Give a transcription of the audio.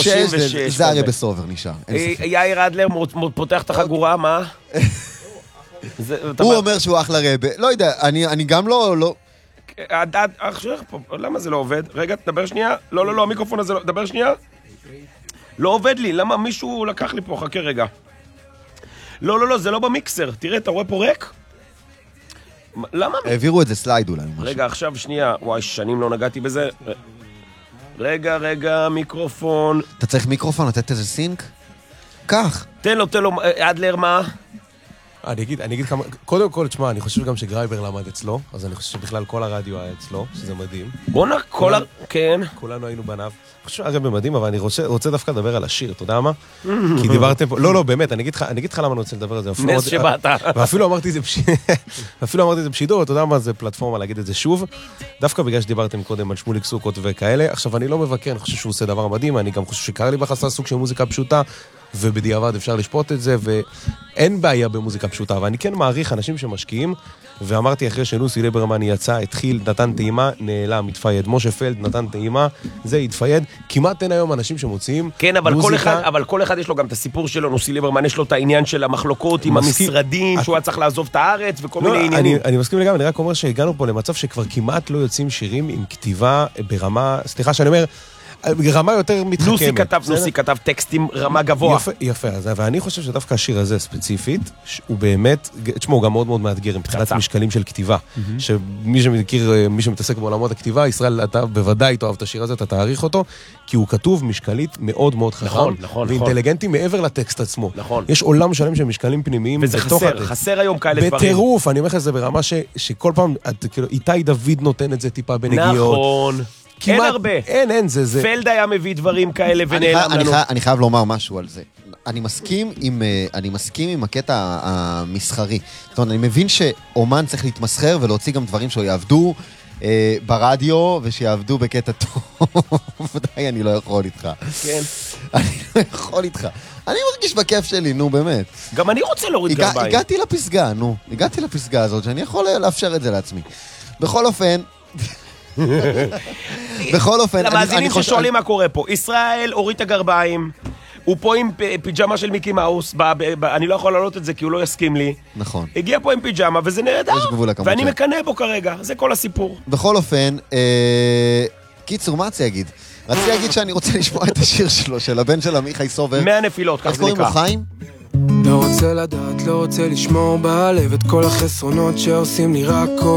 36, זה הרי בסובר נשאר. יאיר אדלר פותח את החגורה, מה? הוא אומר שהוא אחלה רבה. לא יודע, אני גם לא... למה זה לא עובד? רגע, תדבר שנייה. לא, המיקרופון הזה לא... תדבר שנייה. לא עובד לי, למה מישהו לקח לי פה? חכה רגע. לא, זה לא במיקסר. תראה, אתה רואה פה ריק? למה? העבירו את זה סלייד אולי. רגע, עכשיו שנייה. וואי, שנים לא נגעתי בזה. רגע, מיקרופון. אתה צריך מיקרופון, לתת איזה סינק? כך. תן לו, אדלר, מה? אני אגיד כמה, קודם כל, תשמע, אני חושב גם שגרייבר למד אצלו, אז אני חושב שבכלל כל הרדיו היה אצלו, שזה מדהים. בוא'נה, כן. כולנו היינו בניו. אני חושב הרדיו מדהים, אבל אני רוצה דווקא לדבר על השיר, אתה יודע מה? כי דיברתם פה, לא, באמת, אני אגיד לך למה אני רוצה לדבר על זה. נס שבאת. ואפילו אמרתי את זה בשידור, אתה יודע מה, זה פלטפורמה להגיד את זה שוב. דווקא בגלל שדיברתם קודם על שמוליק סוכות וכאלה, עכשיו אני לא מבקר, אני חושב שהוא עושה דבר מדהים, אני גם חושב שקרלי בחסה סוג של מוזיקה פשוטה, ובדיעבד אפשר לשפוט את זה, ואין בעיה במוזיקה פשוטה, אבל אני כן מעריך אנשים שמשקיעים, ואמרתי אחרי שנוסי ליברמן יצא, התחיל, נתן טעימה, נעלם, התפייד. משה פלד נתן טעימה, זה התפייד. כמעט אין היום אנשים שמוצאים כן, אבל כל אחד יש לו גם את הסיפור שלו, נוסי ליברמן יש לו את העניין של המחלוקות עם המשרדים, שהוא היה צריך לעזוב את הארץ וכל מיני עניינים. אני מסכים לגמרי, אני רק אומר שהגענו פה למצב שכבר כמעט לא יוצאים שירים עם כתיבה ברמה, סליחה שאני אומר, רמה יותר מתחכמת. נוסי כתב טקסטים רמה גבוה. יפה, ואני חושב שדווקא השיר הזה ספציפית, הוא באמת, תשמעו, הוא גם מאוד מאוד מאתגר, מבחינת משקלים של כתיבה, שמי שמכיר, מי שמתעסק בעולמות הכתיבה, ישראל, אתה בוודאי תאהב את השיר הזה, אתה תעריך אותו, כי הוא כתוב משקלית מאוד מאוד חכם, ואינטליגנטי מעבר לטקסט עצמו. יש עולם שלם של משקלים פנימיים. וזה חסר היום כאלה דברים. בטירוף, אני אומר לך, זה ברמה שכל פעם, איתי דוד נותן את זה טיפה בנגיעות. נכון. אין הרבה. אין, זה... פלד היה מביא דברים כאלה ונעלם לנו. אני חייב לומר משהו על זה. אני מסכים עם הקטע המסחרי. זאת אומרת, אני מבין שאומן צריך להתמסחר ולהוציא גם דברים שיעבדו ברדיו ושיעבדו בקטע טוב. ודאי, אני לא יכול איתך. כן. אני לא יכול איתך. אני מרגיש בכיף שלי, נו באמת. גם אני רוצה להוריד גרביים. הגעתי לפסגה הזאת, שאני יכול לאפשר את זה לעצמי. בכל אופן... למאזינים ששואלים מה קורה פה, ישראל הוריד את הגרביים, הוא פה עם פיג'מה של מיקי מאוס, אני לא יכול לעלות את זה כי הוא לא יסכים לי. נכון. הגיע פה עם פיג'מה וזה נהדר, ואני מקנה בו כרגע, זה כל הסיפור. בכל אופן, קיצור, מה רציתי להגיד? רציתי להגיד שאני רוצה לשמוע את השיר שלו, של הבן של עמיחי סובר. 100 נפילות, כך זה נקרא. איך קוראים לו, חיים? לא רוצה לדעת, לא רוצה לשמור בלב את כל החסרונות שעושים לי רק